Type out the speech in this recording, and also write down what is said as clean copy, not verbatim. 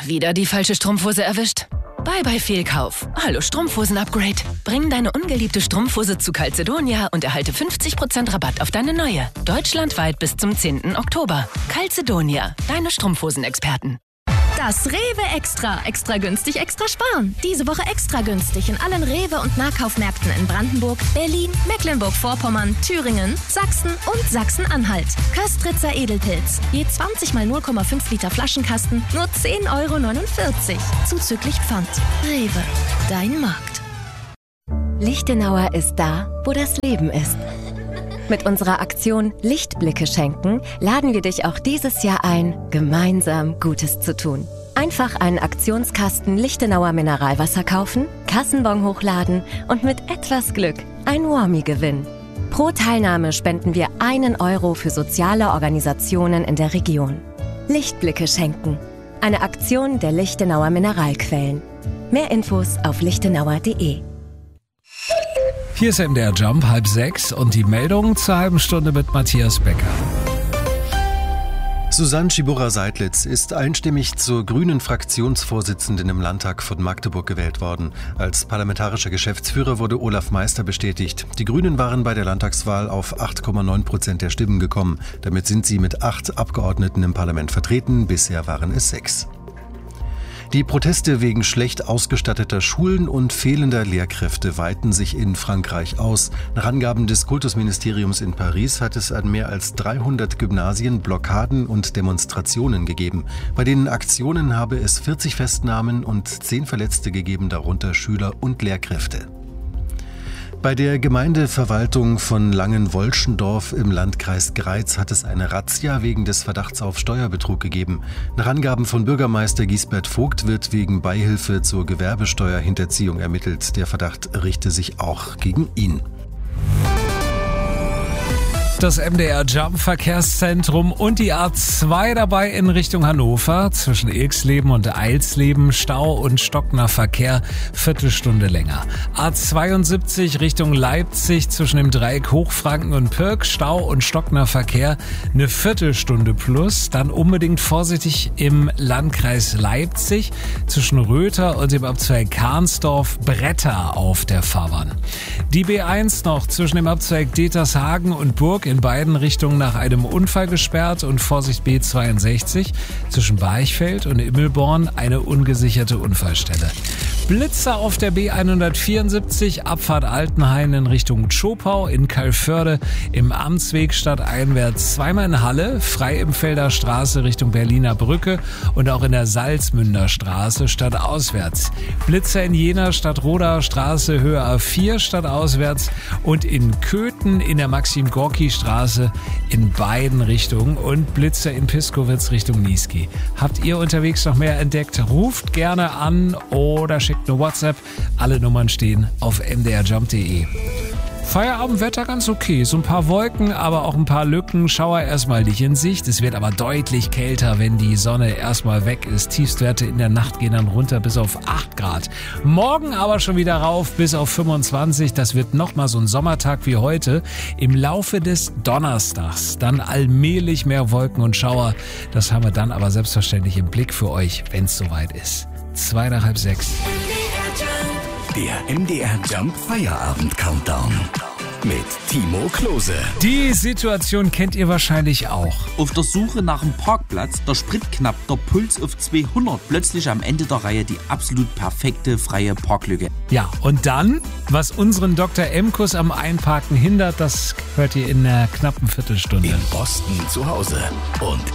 Wieder die falsche Strumpfhose erwischt? Bye bye Fehlkauf. Hallo Strumpfhosen-Upgrade. Bring deine ungeliebte Strumpfhose zu Calzedonia und erhalte 50% Rabatt auf deine neue. Deutschlandweit bis zum 10. Oktober. Calzedonia, deine Strumpfhosen-Experten. Das Rewe Extra. Extra günstig, extra sparen. Diese Woche extra günstig in allen Rewe- und Nahkaufmärkten in Brandenburg, Berlin, Mecklenburg-Vorpommern, Thüringen, Sachsen und Sachsen-Anhalt. Köstritzer Edelpilz. Je 20 mal 0,5 Liter Flaschenkasten, nur 10,49 €. Zuzüglich Pfand. Rewe. Dein Markt. Lichtenauer ist da, wo das Leben ist. Mit unserer Aktion Lichtblicke schenken laden wir dich auch dieses Jahr ein, gemeinsam Gutes zu tun. Einfach einen Aktionskasten Lichtenauer Mineralwasser kaufen, Kassenbon hochladen und mit etwas Glück ein Warmie gewinnen. Pro Teilnahme spenden wir 1 € für soziale Organisationen in der Region. Lichtblicke schenken. Eine Aktion der Lichtenauer Mineralquellen. Mehr Infos auf lichtenauer.de. Hier ist MDR Jump, 5:30 und die Meldung zur halben Stunde mit Matthias Becker. Susanne Schiburra-Seidlitz ist einstimmig zur grünen Fraktionsvorsitzenden im Landtag von Magdeburg gewählt worden. Als parlamentarischer Geschäftsführer wurde Olaf Meister bestätigt. Die Grünen waren bei der Landtagswahl auf 8,9% der Stimmen gekommen. Damit sind sie mit 8 Abgeordneten im Parlament vertreten. Bisher waren es 6. Die Proteste wegen schlecht ausgestatteter Schulen und fehlender Lehrkräfte weiten sich in Frankreich aus. Nach Angaben des Kultusministeriums in Paris hat es an mehr als 300 Gymnasien Blockaden und Demonstrationen gegeben. Bei den Aktionen habe es 40 Festnahmen und 10 Verletzte gegeben, darunter Schüler und Lehrkräfte. Bei der Gemeindeverwaltung von Langenwolschendorf im Landkreis Greiz hat es eine Razzia wegen des Verdachts auf Steuerbetrug gegeben. Nach Angaben von Bürgermeister Gisbert Vogt wird wegen Beihilfe zur Gewerbesteuerhinterziehung ermittelt. Der Verdacht richte sich auch gegen ihn. Das MDR Jump Verkehrszentrum und die A2 dabei in Richtung Hannover. Zwischen Ilksleben und Eilsleben Stau und stockender Verkehr, Viertelstunde länger. A72 Richtung Leipzig zwischen dem Dreieck Hochfranken und Pirk, Stau und stockender Verkehr, eine Viertelstunde plus. Dann unbedingt vorsichtig im Landkreis Leipzig zwischen Röther und dem Abzweig Kahnsdorf, Bretter auf der Fahrbahn. Die B1 noch zwischen dem Abzweig Detershagen und Burg in beiden Richtungen nach einem Unfall gesperrt und Vorsicht B62 zwischen Barchfeld und Immelborn eine ungesicherte Unfallstelle. Blitzer auf der B174 Abfahrt Altenhain in Richtung Zschopau in Calvörde im Amtsweg stadteinwärts zweimal in Halle, Freiempfelder Straße Richtung Berliner Brücke und auch in der Salzmünder Straße stadtauswärts. Blitzer in Jena Stadtroder Straße Höhe A4 stadtauswärts und in Köthen in der Maxim-Gorki-Straße in beiden Richtungen und Blitzer in Piskowitz Richtung Niesky. Habt ihr unterwegs noch mehr entdeckt? Ruft gerne an oder schickt eine WhatsApp. Alle Nummern stehen auf mdrjump.de. Feierabendwetter ganz okay. So ein paar Wolken, aber auch ein paar Lücken. Schauer erstmal nicht in Sicht. Es wird aber deutlich kälter, wenn die Sonne erstmal weg ist. Tiefstwerte in der Nacht gehen dann runter bis auf 8 Grad. Morgen aber schon wieder rauf bis auf 25. Das wird nochmal so ein Sommertag wie heute. Im Laufe des Donnerstags dann allmählich mehr Wolken und Schauer. Das haben wir dann aber selbstverständlich im Blick für euch, wenn es soweit ist. 5 nach halb 6. Der MDR Jump Feierabend Countdown mit Timo Klose. Die Situation kennt ihr wahrscheinlich auch. Auf der Suche nach einem Parkplatz, der Sprit knapp, der Puls auf 200, plötzlich am Ende der Reihe die absolut perfekte freie Parklücke. Ja, und dann, was unseren Dr. Emkus am Einparken hindert, das hört ihr in einer knappen Viertelstunde. In Boston zu Hause und